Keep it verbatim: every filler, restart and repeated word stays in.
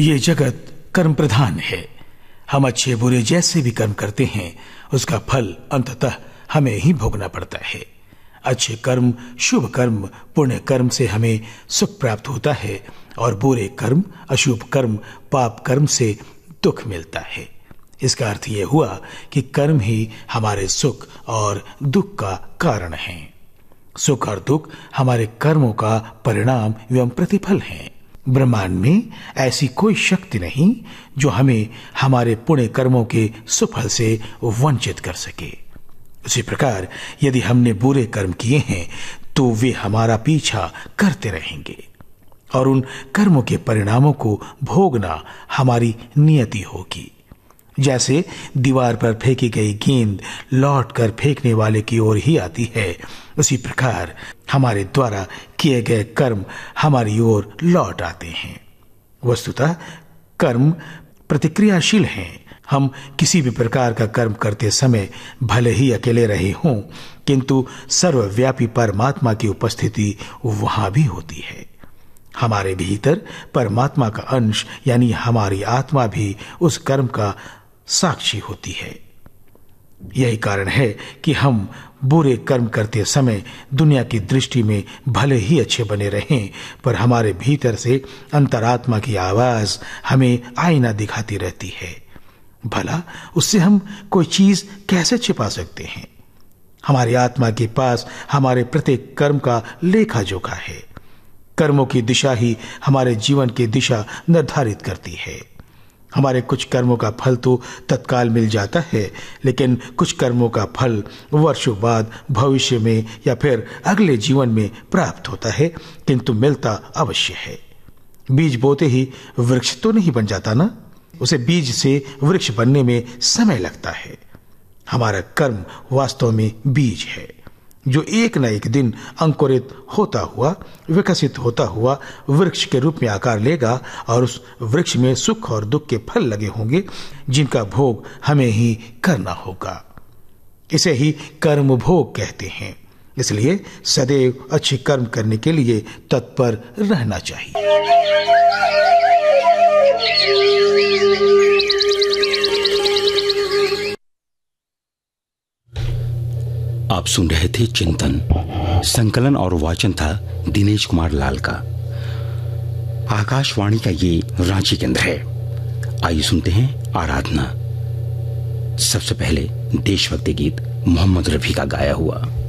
ये जगत कर्म प्रधान है। हम अच्छे बुरे जैसे भी कर्म करते हैं उसका फल अंततः हमें ही भोगना पड़ता है। अच्छे कर्म, शुभ कर्म, पुण्य कर्म से हमें सुख प्राप्त होता है और बुरे कर्म, अशुभ कर्म, पाप कर्म से दुख मिलता है। इसका अर्थ यह हुआ कि कर्म ही हमारे सुख और दुख का कारण है। सुख और दुख हमारे कर्मों का परिणाम एवं प्रतिफल हैं। ब्रह्मांड में ऐसी कोई शक्ति नहीं जो हमें हमारे पुण्य कर्मों के सुफल से वंचित कर सके। उसी प्रकार यदि हमने बुरे कर्म किए हैं तो वे हमारा पीछा करते रहेंगे और उन कर्मों के परिणामों को भोगना हमारी नियति होगी। जैसे दीवार पर फेंकी गई गेंद लौट कर फेंकने वाले की ओर ही आती है, उसी प्रकार हमारे द्वारा किए गए कर्म हमारी ओर लौट आते हैं। वस्तुतः कर्म प्रतिक्रियाशील हैं। हम किसी भी प्रकार का कर्म करते समय भले ही अकेले रहे हों, किंतु सर्वव्यापी परमात्मा की उपस्थिति वहां भी होती है। हमारे भीतर परमात्मा का अंश यानी हमारी आत्मा भी उस कर्म का साक्षी होती है। यही कारण है कि हम बुरे कर्म करते समय दुनिया की दृष्टि में भले ही अच्छे बने रहें, पर हमारे भीतर से अंतरात्मा की आवाज हमें आईना दिखाती रहती है। भला उससे हम कोई चीज कैसे छिपा सकते हैं? हमारी आत्मा के पास हमारे प्रत्येक कर्म का लेखा जोखा है। कर्मों की दिशा ही हमारे जीवन की दिशा निर्धारित करती है। हमारे कुछ कर्मों का फल तो तत्काल मिल जाता है, लेकिन कुछ कर्मों का फल वर्षों बाद भविष्य में या फिर अगले जीवन में प्राप्त होता है, किंतु मिलता अवश्य है। बीज बोते ही वृक्ष तो नहीं बन जाता ना, उसे बीज से वृक्ष बनने में समय लगता है। हमारा कर्म वास्तव में बीज है जो एक न एक दिन अंकुरित होता हुआ, विकसित होता हुआ वृक्ष के रूप में आकार लेगा और उस वृक्ष में सुख और दुख के फल लगे होंगे जिनका भोग हमें ही करना होगा। इसे ही कर्म भोग कहते हैं। इसलिए सदैव अच्छे कर्म करने के लिए तत्पर रहना चाहिए। आप सुन रहे थे चिंतन। संकलन और वाचन था दिनेश कुमार लाल का। आकाशवाणी का ये रांची केंद्र है। आइए सुनते हैं आराधना। सबसे पहले देशभक्ति गीत मोहम्मद रफी का गाया हुआ।